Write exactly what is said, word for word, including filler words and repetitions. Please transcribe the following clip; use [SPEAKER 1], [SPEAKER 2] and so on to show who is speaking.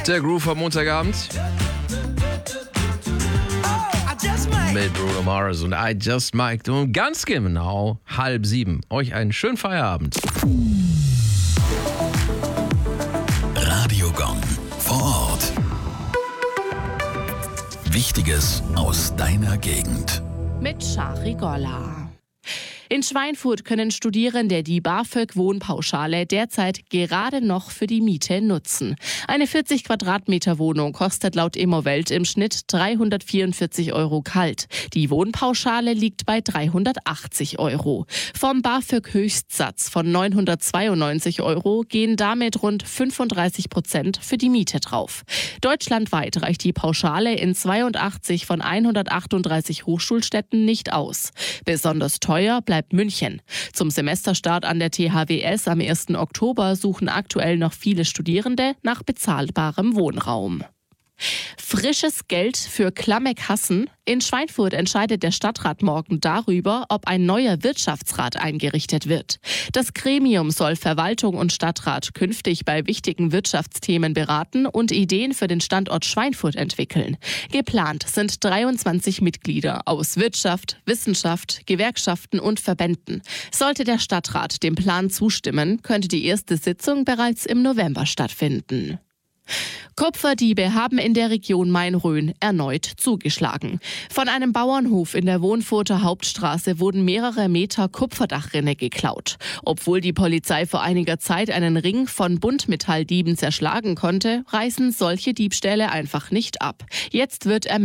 [SPEAKER 1] Der Groove am Montagabend mit Bruno Mars und I Just Mike. Und ganz genau halb sieben. Euch einen schönen Feierabend.
[SPEAKER 2] Radio Gong vor Ort. Wichtiges aus deiner Gegend.
[SPEAKER 3] Mit Shari Golla. In Schweinfurt können Studierende die BAföG-Wohnpauschale derzeit gerade noch für die Miete nutzen. Eine vierzig Quadratmeter Wohnung kostet laut Immowelt im Schnitt dreihundertvierundvierzig Euro kalt. Die Wohnpauschale liegt bei dreihundertachtzig Euro. Vom BAföG-Höchstsatz von neunhundertzweiundneunzig Euro gehen damit rund fünfunddreißig Prozent für die Miete drauf. Deutschlandweit reicht die Pauschale in zweiundachtzig von hundertachtunddreißig Hochschulstädten nicht aus. Besonders teuer bleibt München. Zum Semesterstart an der T H W S am ersten Oktober suchen aktuell noch viele Studierende nach bezahlbarem Wohnraum. Frisches Geld für klamme Kassen. In Schweinfurt entscheidet der Stadtrat morgen darüber, ob ein neuer Wirtschaftsrat eingerichtet wird. Das Gremium soll Verwaltung und Stadtrat künftig bei wichtigen Wirtschaftsthemen beraten und Ideen für den Standort Schweinfurt entwickeln. Geplant sind dreiundzwanzig Mitglieder aus Wirtschaft, Wissenschaft, Gewerkschaften und Verbänden. Sollte der Stadtrat dem Plan zustimmen, könnte die erste Sitzung bereits im November stattfinden. Kupferdiebe haben in der Region Main-Rhön erneut zugeschlagen. Von einem Bauernhof in der Wohnfurter Hauptstraße wurden mehrere Meter Kupferdachrinne geklaut. Obwohl die Polizei vor einiger Zeit einen Ring von Buntmetalldieben zerschlagen konnte, reißen solche Diebstähle einfach nicht ab. Jetzt wird ermittelt.